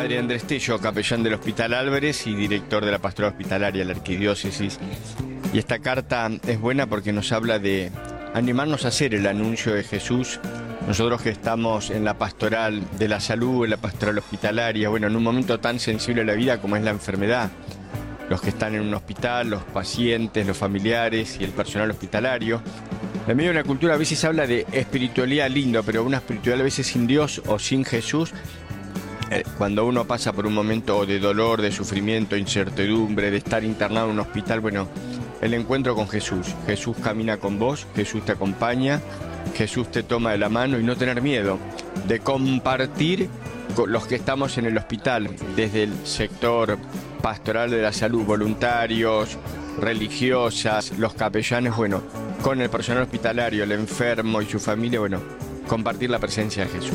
Padre Andrés Tello, capellán del Hospital Álvarez y director de la Pastoral Hospitalaria de la Arquidiócesis. Y esta carta es buena porque nos habla de animarnos a hacer el anuncio de Jesús. Nosotros que estamos en la pastoral de la salud, en la pastoral hospitalaria, bueno, en un momento tan sensible de la vida como es la enfermedad, los que están en un hospital, los pacientes, los familiares y el personal hospitalario. En medio de una cultura a veces habla de espiritualidad lindo, pero una espiritualidad a veces sin Dios o sin Jesús. Cuando uno pasa por un momento de dolor, de sufrimiento, incertidumbre, de estar internado en un hospital, bueno, el encuentro con Jesús. Jesús camina con vos, Jesús te acompaña, Jesús te toma de la mano y no tener miedo de compartir con los que estamos en el hospital, desde el sector pastoral de la salud, voluntarios, religiosas, los capellanes, bueno, con el personal hospitalario, el enfermo y su familia, bueno, compartir la presencia de Jesús.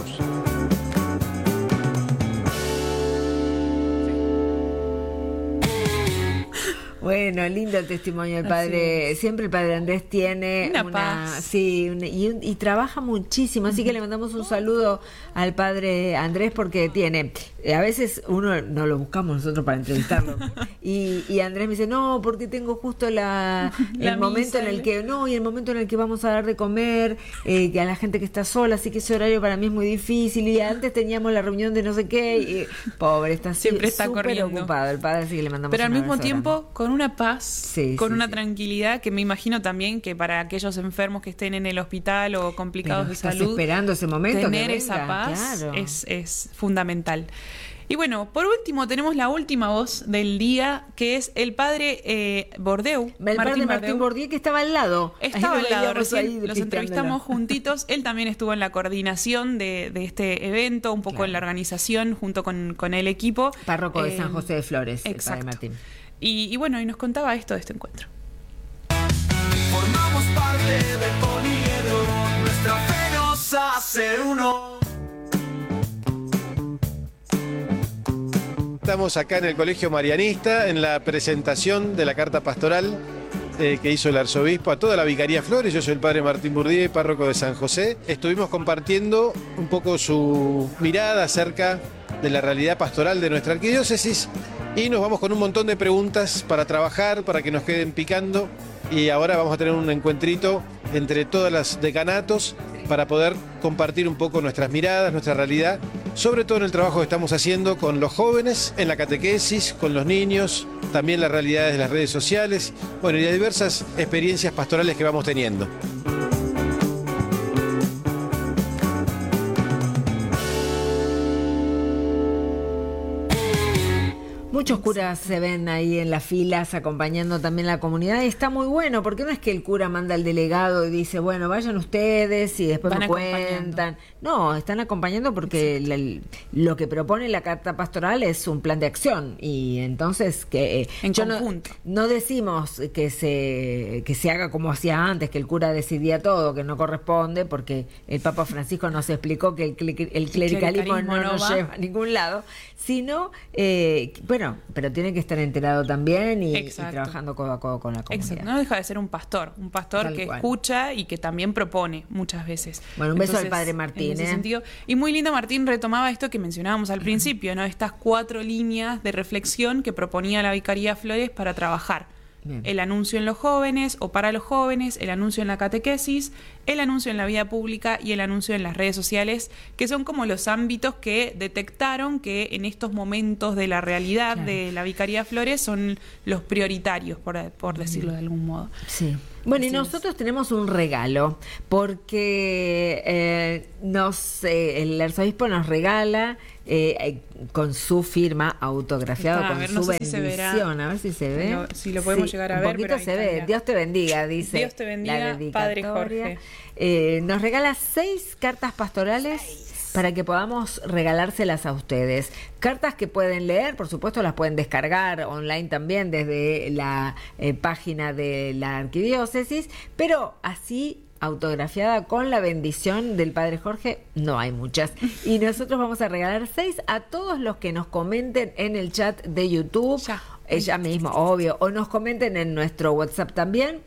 Bueno, lindo el testimonio del padre. Siempre el padre Andrés tiene una paz. Sí, y trabaja muchísimo. Así que le mandamos un saludo al padre Andrés porque tiene. A veces uno no lo buscamos nosotros para entrevistarlo. Y Andrés me dice, no, porque tengo justo el momento en el que. No, y el momento en el que vamos a dar de comer que a la gente que está sola. Así que ese horario para mí es muy difícil. Y antes teníamos la reunión de no sé qué. Y, pobre, siempre está súper corriendo. Ocupado el padre, así que le mandamos pero al un mismo abrazo tiempo grande. con una paz, con una tranquilidad que me imagino también que para aquellos enfermos que estén en el hospital o complicados pero de estás salud, esperando ese momento tener que esa venga, paz claro. es fundamental. Y bueno, por último tenemos la última voz del día, que es el padre Bordeu. El padre Martín Bordier, que estaba al lado. Estaba al lado, recién los pisteándolo. entrevistamos juntitos. Él también estuvo en la coordinación de este evento, un poco en la organización junto con el equipo. Párroco de San José de Flores, exacto. el padre Martín. Y bueno, y nos contaba esto de este encuentro. Formamos parte del poliedro, nuestra fe nos hace uno. Estamos acá en el Colegio Marianista en la presentación de la carta pastoral que hizo el arzobispo a toda la Vicaría Flores. Yo soy el padre Martín Bourdier, párroco de San José. Estuvimos compartiendo un poco su mirada acerca de la realidad pastoral de nuestra arquidiócesis y nos vamos con un montón de preguntas para trabajar, para que nos queden picando, y ahora vamos a tener un encuentrito entre todas las decanatos para poder compartir un poco nuestras miradas, nuestra realidad, sobre todo en el trabajo que estamos haciendo con los jóvenes, en la catequesis, con los niños, también las realidades de las redes sociales, bueno, y de diversas experiencias pastorales que vamos teniendo. Muchos curas se ven ahí en las filas acompañando también la comunidad y está muy bueno porque no es que el cura manda al delegado y dice, bueno, vayan ustedes y después Van me cuentan. No, están acompañando porque lo que propone la carta pastoral es un plan de acción y entonces que en conjunto. No decimos que se haga como hacía antes, que el cura decidía todo, que no corresponde porque el Papa Francisco nos explicó que el clericalismo no nos lleva a ningún lado, sino, bueno, pero tiene que estar enterado también y trabajando codo a codo con la comunidad. Exacto, no deja de ser un pastor Tal que cual. escucha y que también propone muchas veces. Bueno, un beso al padre Martín. En ese sentido. Y muy lindo, Martín retomaba esto que mencionábamos al principio, ¿no? Estas 4 líneas de reflexión que proponía la Vicaría Flores para trabajar. Bien. El anuncio en los jóvenes o para los jóvenes, el anuncio en la catequesis, el anuncio en la vida pública y el anuncio en las redes sociales, que son como los ámbitos que detectaron que en estos momentos de la realidad de la Vicaría Flores son los prioritarios, por decirlo de algún modo. Sí. Bueno, Así y nosotros tenemos un regalo, porque el arzobispo nos regala con su firma autografiado, con su bendición. A ver si se ve. Si lo podemos llegar a ver. Un poquito se ve. Dios te bendiga, dice. Dios te bendiga, Padre Jorge. Nos regala 6 cartas pastorales. Para que podamos regalárselas a ustedes. Cartas que pueden leer, por supuesto las pueden descargar online también desde la página de la arquidiócesis, pero así autografiada con la bendición del Padre Jorge, no hay muchas. Y nosotros vamos a regalar 6 a todos los que nos comenten en el chat de YouTube, ella mismo, obvio, o nos comenten en nuestro WhatsApp también.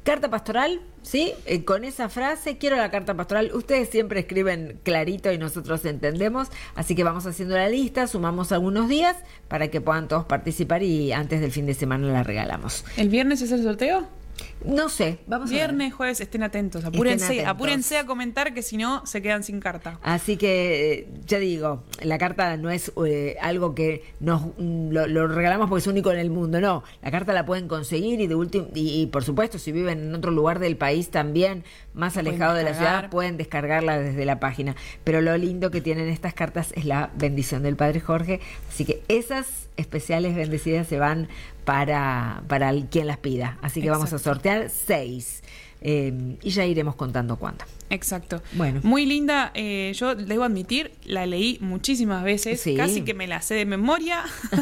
carta pastoral, ¿sí? Con esa frase, quiero la carta pastoral. Ustedes siempre escriben clarito y nosotros entendemos, así que vamos haciendo la lista, sumamos algunos días para que puedan todos participar y antes del fin de semana la regalamos. ¿El viernes es el sorteo? No sé, vamos a ver. Viernes, jueves, estén atentos. Apúrense a comentar que si no se quedan sin carta. Así que ya digo, la carta no es algo que lo regalamos porque es único en el mundo, no. La carta la pueden conseguir y por supuesto si viven en otro lugar del país también más alejado de la ciudad pueden descargarla desde la página. Pero lo lindo que tienen estas cartas es la bendición del Padre Jorge, así que esas especiales bendecidas se van para quien las pida. Así que vamos a sortear 6 y ya iremos contando cuándo. Exacto. Bueno. Muy linda, yo debo admitir, la leí muchísimas veces, Sí. casi que me la sé de memoria.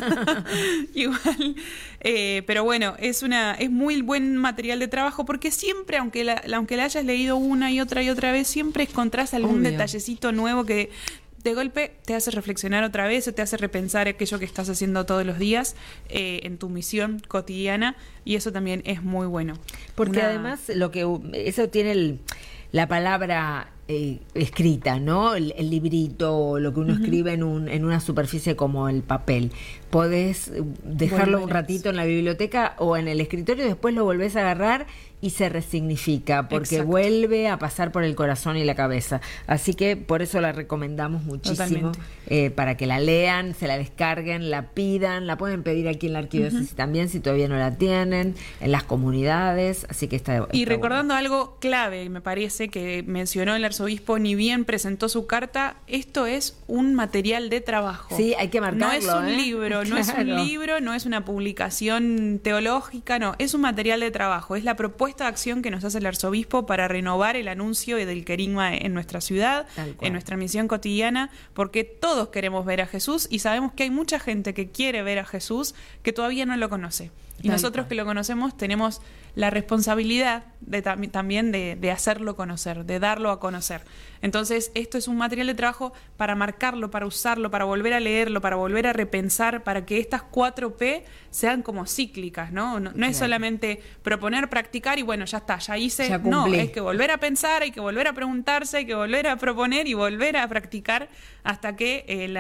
Igual, pero bueno, es muy buen material de trabajo porque siempre, aunque la hayas leído una y otra vez, siempre encontrás algún Obvio. detallecito nuevo que de golpe te hace reflexionar otra vez o te hace repensar aquello que estás haciendo todos los días en tu misión cotidiana, y eso también es muy bueno. Porque además eso tiene la palabra escrita, ¿no? El librito, lo que uno escribe en una superficie como el papel. Podés dejarlo un ratito en la biblioteca o en el escritorio y después lo volvés a agarrar y se resignifica porque Exacto. vuelve a pasar por el corazón y la cabeza. Así que por eso la recomendamos muchísimo para que la lean, se la descarguen, la pidan, la pueden pedir aquí en la arquidiócesis también si todavía no la tienen, en las comunidades, así que está Y recordando bueno. algo clave, me parece, que mencionó el arzobispo, ni bien presentó su carta, esto es un material de trabajo. Sí, hay que marcarlo. No es un libro, no es un Claro. libro, no es una publicación teológica, no, es un material de trabajo, es la propuesta de acción que nos hace el arzobispo para renovar el anuncio del querigma en nuestra ciudad, Tal cual. en nuestra misión cotidiana, porque todos queremos ver a Jesús y sabemos que hay mucha gente que quiere ver a Jesús que todavía no lo conoce. Y Tal nosotros cual. que lo conocemos tenemos la responsabilidad también de hacerlo conocer, de darlo a conocer. Entonces, esto es un material de trabajo para marcarlo, para usarlo, para volver a leerlo, para volver a repensar, para que estas 4P sean como cíclicas, ¿no? No es solamente proponer, practicar y bueno, ya está, ya hice. Ya No, cumplí. es que volver a pensar, hay que volver a preguntarse, hay que volver a proponer y volver a practicar hasta que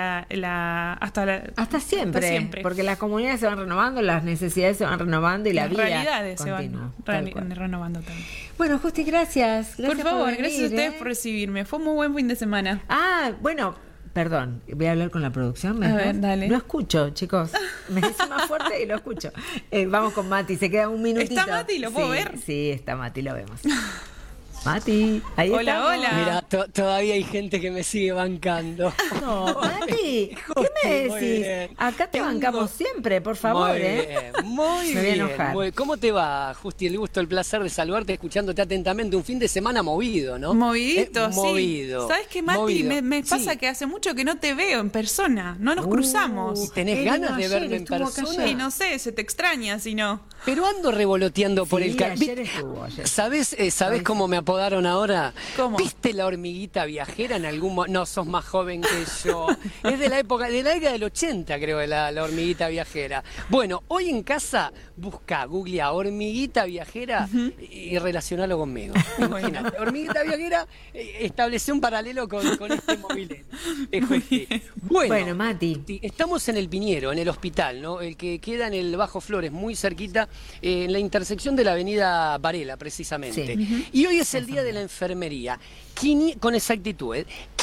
Hasta siempre, hasta siempre. porque las comunidades se van renovando, las necesidades se van renovando y la Las vida realidades se continúa, van tal cual. renovando también. Bueno, Justi, gracias. Por favor, venir, gracias a ustedes por recibirme. Fue un muy buen fin de semana. Bueno, perdón, voy a hablar con la producción. ¿me A dejas? ver, dale. No escucho, chicos. Me dice más fuerte y lo escucho. Vamos con Mati, se queda un minutito. ¿Está Mati? ¿Lo puedo ver? Sí, está Mati, lo vemos. Mati, ahí Hola, estamos. hola. Mira, todavía hay gente que me sigue bancando. No, Mati, ¿qué Justi, me muy decís? bien. Acá te Tengo- bancamos siempre, por favor, muy bien, muy Me voy a bien. enojar. ¿Cómo te va, Justi? El gusto, el placer de saludarte, escuchándote atentamente. Un fin de semana movido, ¿no? Movidito, sí. Movido. ¿Sabes qué, Mati? Movido. Me pasa Sí. que hace mucho que no te veo en persona. No nos cruzamos. ¿Tenés Él ganas vino de ayer, verme en estuvo acá persona? ayer. Y no sé, se te extraña si no. Pero ando revoloteando por Sí, el ayer estuvo, ayer. ¿Sabés cómo me apodaron ahora? ¿Cómo? ¿Viste la hormiguita viajera en algún No, sos más joven que yo. Es de la época, de la década del 80, creo, la hormiguita viajera. Bueno, hoy en casa, googlea hormiguita viajera y relacionalo conmigo. Imagínate, hormiguita viajera, establece un paralelo con este movilero. Bueno, Mati. Estamos en el Piñero, en el hospital, ¿no? El que queda en el Bajo Flores, muy cerquita, en la intersección de la avenida Varela, precisamente. Sí. Y hoy es el día de la enfermería. Con exactitud,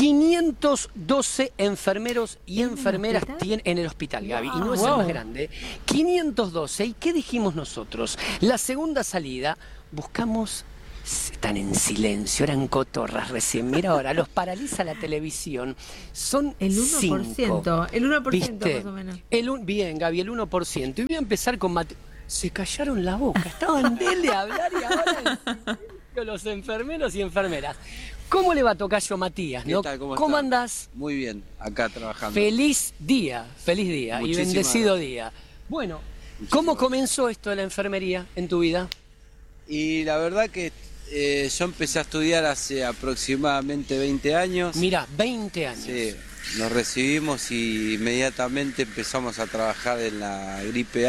512 enfermeros y enfermeras hospital? tienen en el hospital, Gaby, y no es Wow. el más grande. 512. ¿Y qué dijimos nosotros? La segunda salida, buscamos. Están en silencio, eran cotorras recién. Mira ahora, los paraliza la televisión. Son El 1%, el 1% ¿Viste? más o menos. Bien, Gaby, el 1%. Y voy a empezar con Se callaron la boca, estaban de hablar y ahora los enfermeros y enfermeras. ¿Cómo le va a tocayo Matías? ¿Qué ¿no? tal? ¿Cómo ¿Cómo está? andás? Muy bien, acá trabajando. Feliz día y Muchísimas bendecido gracias. día. Bueno, Muchísimas ¿cómo gracias. comenzó esto de la enfermería en tu vida? Y la verdad que yo empecé a estudiar hace aproximadamente 20 años. Mira, 20 años. Sí, nos recibimos y inmediatamente empezamos a trabajar en la gripe A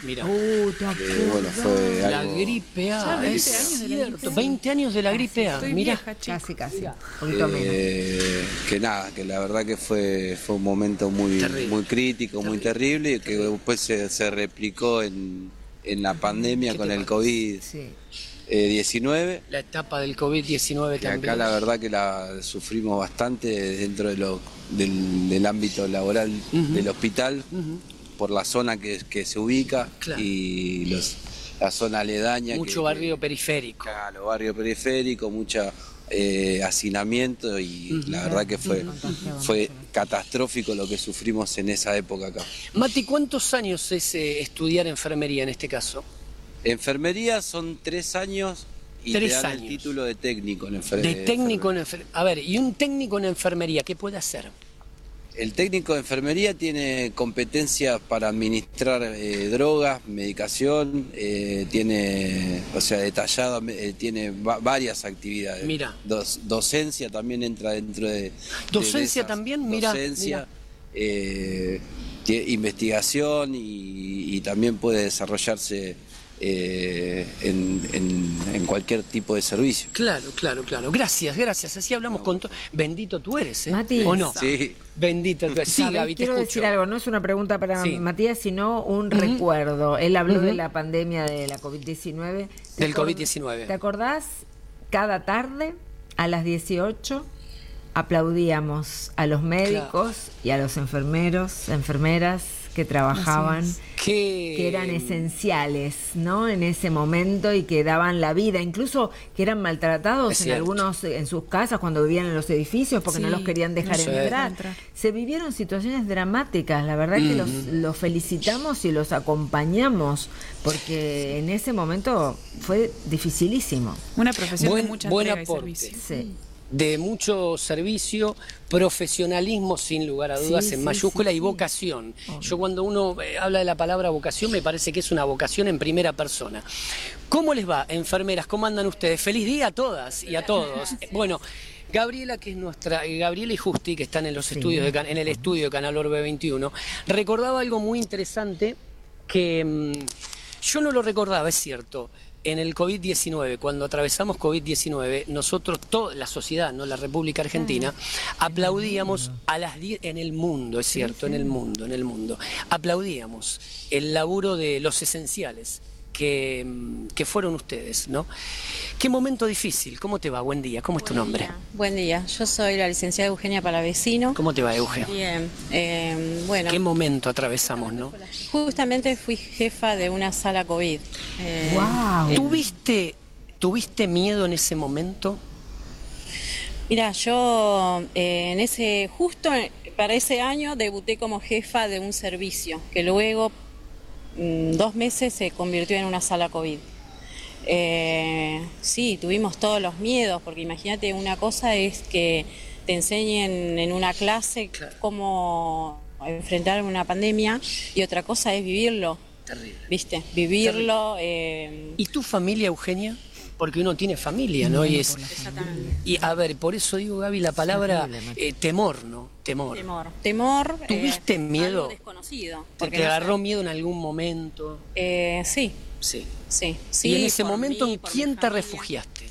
Mira. ¿Te Bueno, fue La algo... gripe Ya, A, 20 es años de la cierto. gripe A. 20 años de la gripe A, Estoy mira. vieja, chico. Casi, un poquito menos. que nada, que la verdad que fue un momento muy, Terrible. muy crítico, muy terrible, y que después se replicó en la pandemia ¿Qué con te el parece? COVID-19. La etapa del COVID-19 Que también. acá la verdad que la sufrimos bastante dentro del ámbito laboral del hospital, por la zona que se ubica, Claro. y la zona aledaña. Mucho barrio periférico. Claro, barrio periférico, mucho hacinamiento, y la verdad que fue catastrófico lo que sufrimos en esa época acá. Mati, ¿cuántos años es estudiar enfermería en este caso? Enfermería son 3 años y 3 te dan años. el título de técnico en De enfermería. técnico en enfermería. A ver, ¿y un técnico en enfermería qué puede hacer? El técnico de enfermería tiene competencias para administrar drogas, medicación, tiene, o sea, detallado, tiene varias actividades. Mira. Docencia también entra dentro de ¿Docencia esas. también? Mira, Docencia, investigación, y también puede desarrollarse en cualquier tipo de servicio. Claro. Gracias. Así hablamos con todo. Bendito tú eres, ¿eh? Mati. ¿O no? Sí. Bendito tú eres. Sí, ¿Sabés? Gaby, te Quiero escucho. decir algo, no es una pregunta para Sí. Matías, sino un recuerdo. Él habló de la pandemia de la COVID-19. Del COVID-19. ¿Te acordás? Cada tarde a las 18 aplaudíamos a los médicos y a los enfermeros, enfermeras que trabajaban, que eran esenciales, ¿no? En ese momento, y que daban la vida, incluso que eran maltratados Es en cierto. algunos, en sus casas cuando vivían en los edificios porque no Sí, los querían dejar no sé. entrar. Entrar. Se vivieron situaciones dramáticas, la verdad que los felicitamos y los acompañamos, porque en ese momento fue dificilísimo. Una profesión de mucha buen entrega y aporte. servicio. Sí. De mucho servicio, profesionalismo sin lugar a dudas, Sí, en sí, mayúscula, sí, y sí. vocación. Yo cuando uno habla de la palabra vocación, me parece que es una vocación en primera persona. ¿Cómo les va, enfermeras? ¿Cómo andan ustedes? Feliz día a todas y a todos. Bueno, Gabriela, que es Gabriela y Justi, que están en los estudios en el estudio de Canal Orbe 21, recordaba algo muy interesante que yo no lo recordaba, es cierto. En el COVID-19, cuando atravesamos COVID-19, nosotros, toda la sociedad, no la República Argentina, aplaudíamos a las 10 en el mundo, es cierto, en el mundo, aplaudíamos el laburo de los esenciales que fueron ustedes, ¿no? Qué momento difícil. ¿Cómo te va? Buen día. ¿Cómo es tu nombre? Buen día, yo soy la licenciada Eugenia Palavecino. ¿Cómo te va, Euge? Bien, bueno, ¿Qué momento atravesamos, no? justamente fui jefa de una sala COVID. ¡Wow! ¿Tuviste miedo en ese momento? Mira, yo justo para ese año debuté como jefa de un servicio, que luego 2 meses se convirtió en una sala COVID. Sí, tuvimos todos los miedos, porque imagínate, una cosa es que te enseñen en una clase cómo enfrentar una pandemia, y otra cosa es vivirlo. Terrible. ¿Viste? Vivirlo. ¿Y tu familia, Eugenia? Porque uno tiene familia, ¿no? Exactamente. Y a ver, por eso digo, Gaby, la palabra temor, ¿no? Temor. Temor. ¿Tuviste miedo? Algo desconocido. ¿Te no agarró sé. miedo en algún momento? Sí, Sí. sí. Y en ese por momento, mí, ¿en por quién mi te familia. refugiaste?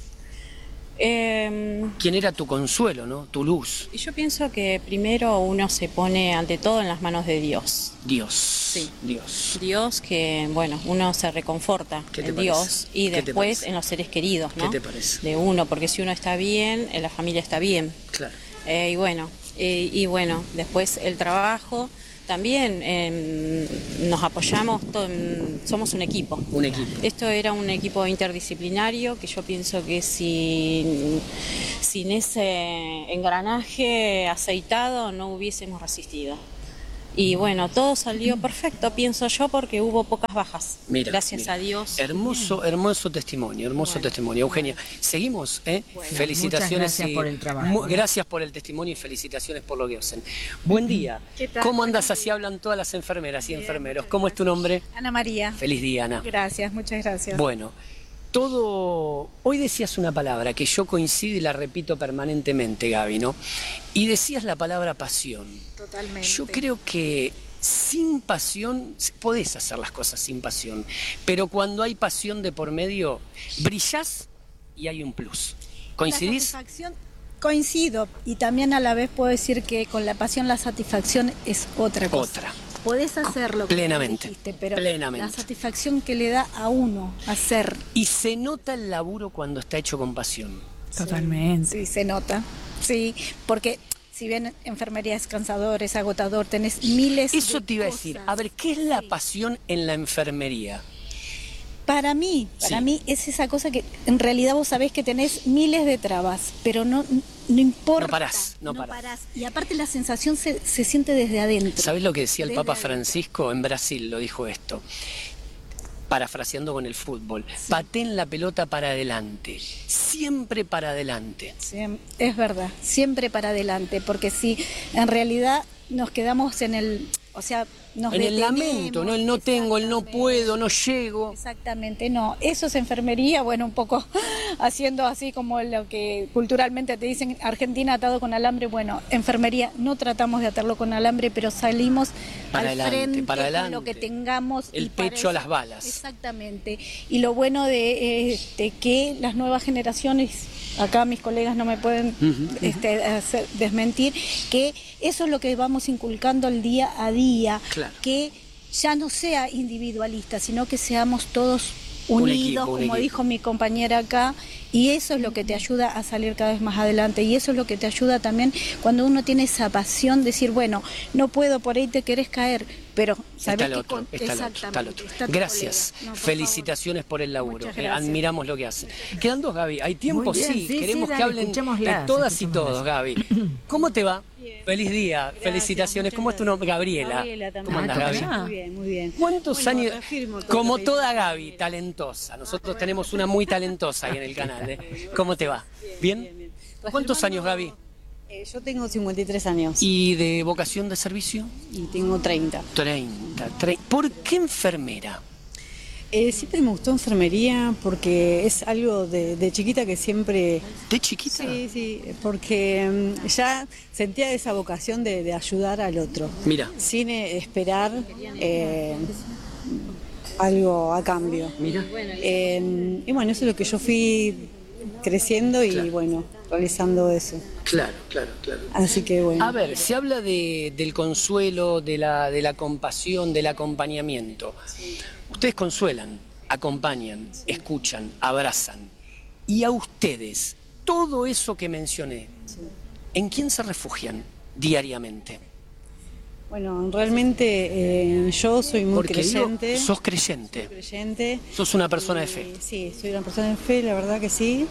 Y ¿Quién era tu consuelo, no? Tu luz. yo pienso que primero uno se pone ante todo en las manos de Dios. Dios. Sí. Dios. Dios, que bueno, uno se reconforta ¿Qué te en parece? Dios, y ¿Qué te después parece? en los seres queridos, ¿no? ¿Qué te parece? De uno, porque si uno está bien, la familia está bien. Claro. Y bueno, después el trabajo, también nos apoyamos, somos un equipo. Un equipo. Esto era un equipo interdisciplinario que yo pienso que sin ese engranaje aceitado no hubiésemos resistido. Y bueno, todo salió perfecto, pienso yo, porque hubo pocas bajas. Mira, Gracias mira. a Dios. Hermoso testimonio, testimonio. Eugenia, seguimos, felicitaciones. Muchas gracias por el trabajo. Gracias por el testimonio y felicitaciones por lo que hacen. Buen día. ¿Qué tal? ¿Cómo andas? Así hablan todas las enfermeras y enfermeros. ¿Cómo es tu nombre? Ana María. Feliz día, Ana. Gracias, muchas gracias. Bueno, hoy decías una palabra que yo coincido y la repito permanentemente, Gaby, ¿no? Y decías la palabra pasión. Totalmente. Yo creo que sin pasión, podés hacer las cosas sin pasión, pero cuando hay pasión de por medio, brillás y hay un plus. ¿Coincidís? La satisfacción, coincido, y también a la vez puedo decir que con la pasión la satisfacción es otra cosa. Otra. Podés hacerlo, Plenamente. Dijiste, pero Plenamente. la satisfacción que le da a uno hacer. Y se nota el laburo cuando está hecho con pasión. Totalmente. Sí, se nota. Sí, porque si bien enfermería es cansador, es agotador, tenés miles Eso de te iba a cosas. decir. A ver, ¿qué es la pasión en la enfermería? Para mí Sí. es esa cosa que en realidad vos sabés que tenés miles de trabas, pero no importa. No parás, no parás. Y aparte la sensación se siente desde adentro. ¿Sabés lo que decía el Desde Papa adentro. Francisco en Brasil? Lo dijo esto, parafraseando con el fútbol. Pateen la pelota para adelante, siempre para adelante. Sí, es verdad, siempre para adelante, porque si en realidad nos quedamos en el, o sea, nos En el detenemos, lamento, ¿no? El no tengo, el no puedo, no llego. Exactamente, no. Eso es enfermería, bueno, un poco haciendo así como lo que culturalmente te dicen, Argentina atado con alambre. Bueno, enfermería no tratamos de atarlo con alambre, pero salimos Para al adelante, frente para con lo adelante. que tengamos. El y para pecho a eso- las balas. Exactamente. Y lo bueno de que las nuevas generaciones, acá mis colegas no me pueden desmentir, que eso es lo que vamos inculcando el día a día, Claro. que ya no sea individualista, sino que seamos todos Un unidos, equipo, un como equipo. dijo mi compañera acá, y eso es lo que te ayuda a salir cada vez más adelante, y eso es lo que te ayuda también cuando uno tiene esa pasión, decir, bueno, no puedo, por ahí te querés caer, pero sabés Está el que otro, con- está el otro, está el exactamente, otro. está tu Gracias, colega. No, por felicitaciones por el laburo. Muchas gracias. Admiramos lo que hacen. Quedan dos, Gaby. ¿Hay tiempo? Muy bien, Sí, sí, queremos sí, que dale, hablen de escuchémoslas, todas y escuchémoslas. todos, Gaby. ¿Cómo te va? Feliz día, felicitaciones. ¿Cómo es tu nombre? Gabriela. Gabriela también. ¿Cómo andas, Gaby? Ah. Muy bien, muy bien. ¿Cuántos Bueno, años? reafirmo todo Como lo que toda Gaby, talentosa. Nosotros tenemos una muy talentosa ahí en el canal. ¿Cómo te va? ¿Bien? ¿Cuántos años, Gaby? Yo tengo 53 años ¿Y de vocación de servicio? y tengo 30. 30. ¿Por qué enfermera? Siempre me gustó enfermería porque es algo de chiquita que siempre... ¿De chiquita? Sí, sí, porque ya sentía esa vocación de ayudar al otro, Mira, sin esperar algo a cambio. mira. Y bueno, eso es lo que yo fui creciendo y Claro. bueno, realizando eso. Claro, claro, claro. Así que bueno. A ver, se habla del consuelo, de la compasión, del acompañamiento. Ustedes consuelan, acompañan, escuchan, abrazan. Y a ustedes, todo eso que mencioné, ¿en quién se refugian diariamente? Bueno, realmente yo soy muy Porque digo, creyente. sos creyente, creyente. sos una persona de fe. Sí, soy una persona de fe, la verdad que sí.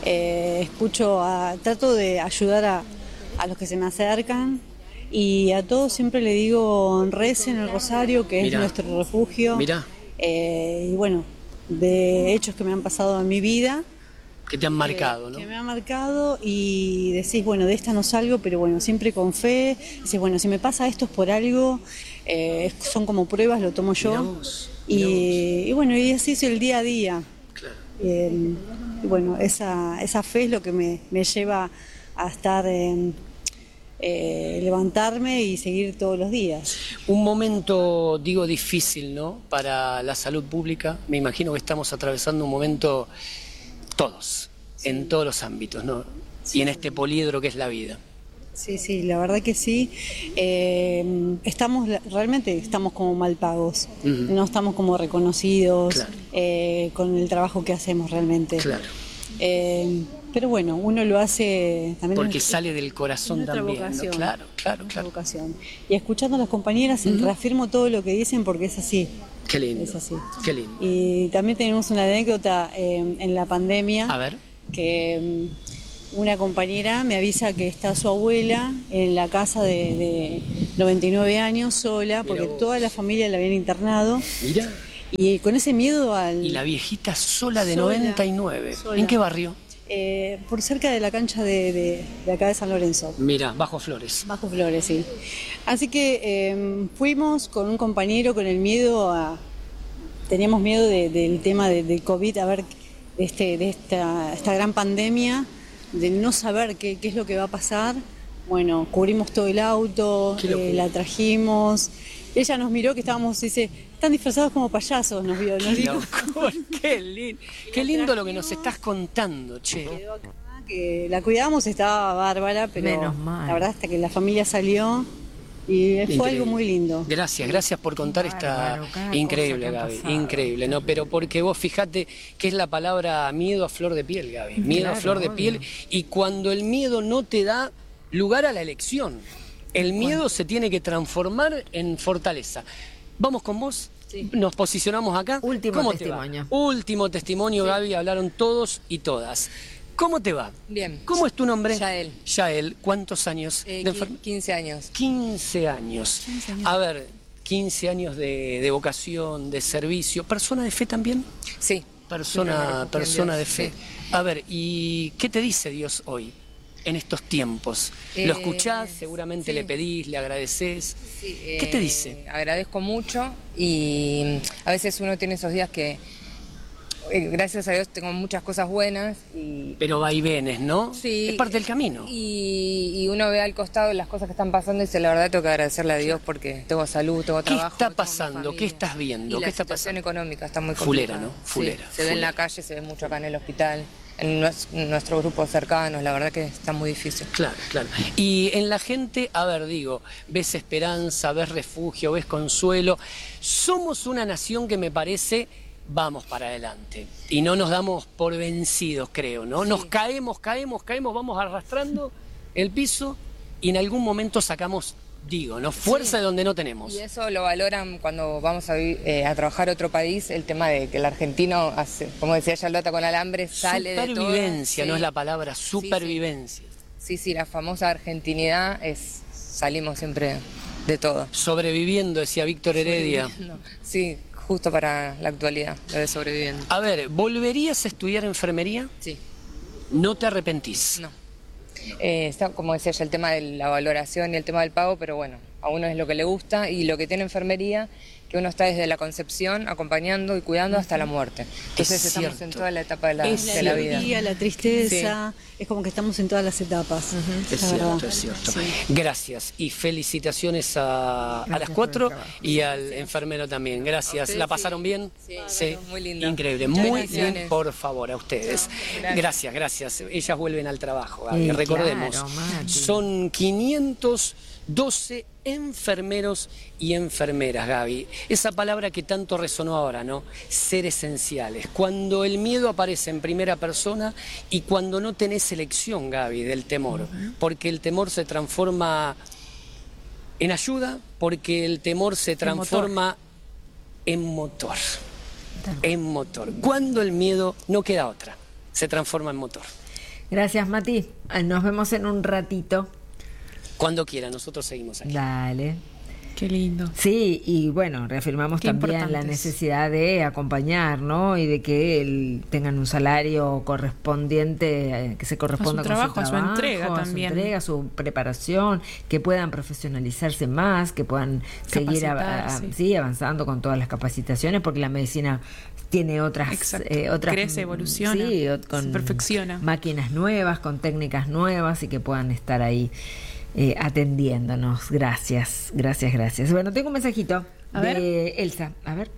Trato de ayudar a los que se me acercan y a todos siempre le digo, recen el rosario, que Mirá. es nuestro refugio. Mirá, Y bueno, de hechos que me han pasado en mi vida. que te han marcado, ¿no? Que me ha marcado y decís, bueno, de esta no salgo, pero bueno, siempre con fe. Decís, bueno, si me pasa esto es por algo, son como pruebas, lo tomo yo. Mirá vos, Y bueno, y así es el día a día. Claro. Y bueno, esa fe es lo que me lleva a estar, levantarme y seguir todos los días. Un momento, digo, difícil, ¿no? Para la salud pública. Me imagino que estamos atravesando un momento todos, en todos los ámbitos, ¿no? Y en este poliedro que es la vida. Sí, sí, la verdad que sí. Realmente estamos como mal pagos. Ujú. No estamos como reconocidos Claro. con el trabajo que hacemos realmente. Claro. Pero bueno, uno lo hace también. Porque sale del corazón nuestra también, ¿no? vocación. Claro, claro, nuestra claro. vocación. Y escuchando a las compañeras, reafirmo todo lo que dicen porque es así. Qué lindo. Es así. Qué lindo. Y también tenemos una anécdota en la pandemia. A ver. Que una compañera me avisa que está su abuela en la casa de 99 años sola, porque vos. toda la familia la habían internado, Mira. y con ese miedo Y la viejita sola de Sola, 99. sola. ¿En qué barrio? por cerca de la cancha de acá de San Lorenzo. Mira, Bajo Flores. Bajo Flores, sí. Así que fuimos con un compañero con el miedo teníamos miedo del tema del COVID, a ver, de esta gran pandemia, de no saber qué es lo que va a pasar. Bueno, cubrimos todo el auto, Qué locura. la trajimos, ella nos miró que estábamos, dice, están disfrazados como payasos, nos vio, nos dijo. Qué lindo lo que nos estás contando, che. Quedó acá, que la cuidamos, estaba bárbara, pero Menos mal. la verdad hasta que la familia salió y fue Increíble. algo muy lindo. Gracias por contar esta cada increíble, cosa que ha Gaby, pasado. increíble, ¿no? Pero porque vos fijate que es la palabra miedo a flor de piel, Gaby, miedo a Claro, flor de obvio. piel, y cuando el miedo no te da lugar a la elección, el miedo se tiene que transformar en fortaleza. Vamos con vos. Nos posicionamos acá. Último ¿Cómo te testimonio. va? Último testimonio, Gaby, hablaron todos y todas. ¿Cómo te va? Bien. ¿Cómo es tu nombre? Yael. Yael, ¿cuántos años? de enfer- 15 años. 15 años. A ver, 15 años de vocación, de servicio. ¿Persona de fe también? Sí. Persona de fe. Sí. A ver, ¿y qué te dice Dios hoy, en estos tiempos? ¿Lo escuchás? Seguramente sí. le pedís, le agradeces. Sí, ¿Qué te dice? Agradezco mucho y a veces uno tiene esos días que, gracias a Dios, tengo muchas cosas buenas y... Pero vaivenes, ¿no? Sí. Es parte del camino. Y uno ve al costado las cosas que están pasando y dice, la verdad tengo que agradecerle a Dios porque tengo salud, tengo ¿Qué trabajo. está tengo mi pasando? familia. ¿Qué estás viendo? Y ¿Qué la está situación pasando? económica está muy Fulera, complicada. ¿no? Fulera, Sí, se ve en la calle, se ve mucho acá en el hospital, en nuestro grupo cercanos, la verdad que está muy difícil. Claro, claro. Y en la gente, a ver, digo, ves esperanza, ves refugio, ves consuelo. Somos una nación que me parece, vamos para adelante. Y no nos damos por vencidos, creo, ¿no? Sí. Nos caemos, vamos arrastrando el piso y en algún momento sacamos, digo, ¿no? Fuerza Sí. de donde no tenemos. Y eso lo valoran cuando vamos a trabajar a otro país, el tema de que el argentino hace, como decía Charlotta, con alambre sale de todo. Supervivencia, Sí. no es la palabra, supervivencia. Sí, la famosa argentinidad es, salimos siempre de todo. Sobreviviendo, decía Víctor Heredia. Sí, justo para la actualidad, lo de sobreviviendo. A ver, ¿volverías a estudiar enfermería? Sí. ¿No te arrepentís? No. Está, como decía ya, el tema de la valoración y el tema del pago, pero bueno, a uno es lo que le gusta y lo que tiene enfermería, que uno está desde la concepción acompañando y cuidando hasta la muerte. Entonces estamos en cierto. toda la etapa de la La vida. alegría, la tristeza, es como que estamos en todas las etapas. Es la cierto, verdad. es cierto. Sí. Gracias y felicitaciones a las 4 y al enfermero también. Gracias. ustedes, ¿La pasaron bien? Sí, muy lindo. Increíble. Muchas Muy bendiciones. bien, por favor, a ustedes. Gracias. Ellas vuelven al trabajo, Gaby. Sí, Recordemos, claro, Mati. son 512 enfermeros y enfermeras, Gaby. Esa palabra que tanto resonó ahora, ¿no? Ser esenciales. Cuando el miedo aparece en primera persona y cuando no tenés elección, Gaby, del temor. Porque el temor se transforma en ayuda, porque el temor se transforma en motor. En motor. Cuando el miedo no queda otra, se transforma en motor. Gracias, Mati. Nos vemos en un ratito. Cuando quiera, nosotros seguimos aquí. Dale. Qué lindo. Sí, y bueno, reafirmamos Qué también la importantes. necesidad de acompañar, ¿no? Y de que tengan un salario correspondiente, que se corresponda A su con trabajo, a su su trabajo, entrega a también. su entrega, a su preparación, que puedan profesionalizarse más, que puedan seguir Capacitarse. sí, avanzando con todas las capacitaciones, porque la medicina tiene otras Exacto. otras Crece, evoluciona, sí, se con perfecciona. máquinas nuevas, con técnicas nuevas y que puedan estar ahí atendiéndonos. Gracias. Bueno, tengo un mensajito A de ver. Elsa. A ver.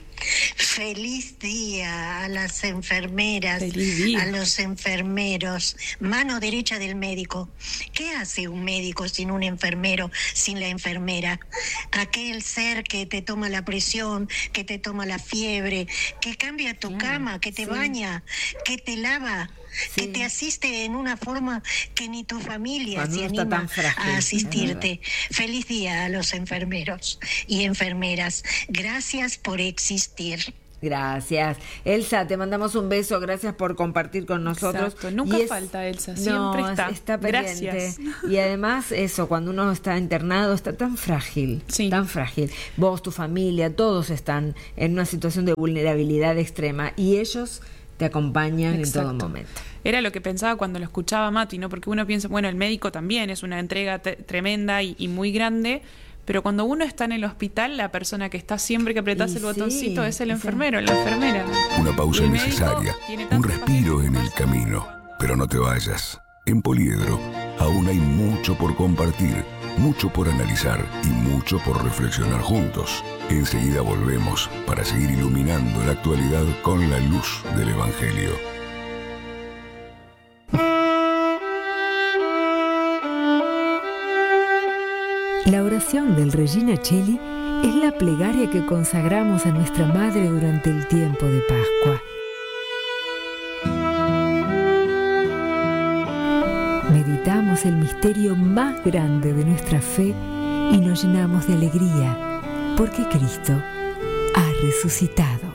Feliz día a las enfermeras, Feliz día. a los enfermeros, mano derecha del médico. ¿Qué hace un médico sin un enfermero, sin la enfermera? Aquel ser que te toma la presión, que te toma la fiebre, que cambia tu cama, que te baña, que te lava, que te asiste en una forma que ni tu familia Cuando se uno está anima tan frágil, a es asistirte. Feliz día a los enfermeros y enfermeras. Gracias por existir. Gracias. Elsa, te mandamos un beso. Gracias por compartir con nosotros. Exacto. Nunca falta Elsa, siempre está. pendiente. Gracias. Y además eso, cuando uno está internado, está tan frágil, tan frágil. Vos, tu familia, todos están en una situación de vulnerabilidad extrema y ellos te acompañan en todo Exacto. momento. Era lo que pensaba cuando lo escuchaba Mati, ¿no? Porque uno piensa, bueno, el médico también es una entrega tremenda y muy grande, pero cuando uno está en el hospital, la persona que está siempre que apretás Y el botoncito sí, es el y enfermero, la enfermera. Una pausa Y el médico necesaria, tiene un tantas respiro en el camino. Pero no te vayas. En Poliedro aún hay mucho por compartir. mucho por analizar y mucho por reflexionar juntos. Enseguida volvemos para seguir iluminando la actualidad con la luz del Evangelio. La oración del Regina Coeli es la plegaria que consagramos a nuestra Madre durante el tiempo de Pascua. Meditamos el misterio más grande de nuestra fe y nos llenamos de alegría, porque Cristo ha resucitado.